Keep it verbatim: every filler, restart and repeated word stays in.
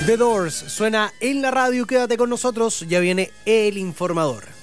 The Doors suena en la radio, quédate con nosotros, ya viene El Informador.